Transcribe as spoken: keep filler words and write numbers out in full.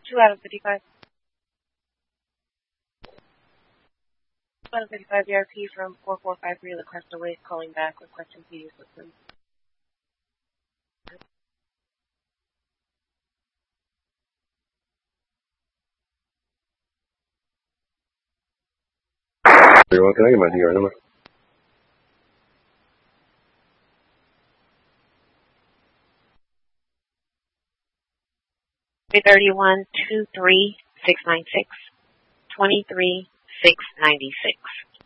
two out of fifty-five. two out of fifty-five V I P from four four five three, La Cresta Wave, calling back, requesting P D system. Very well, can I get my D R number? three thirty-one two three six nine six, twenty-three six ninety-six.